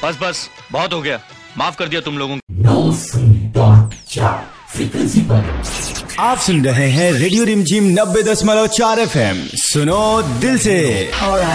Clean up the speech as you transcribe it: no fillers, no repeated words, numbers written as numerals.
बस बस बहुत हो गया, माफ कर दिया तुम लोगों को। आप सुन रहे हैं रेडियो रिमझिम 90.4 FM। सुनो दिल से।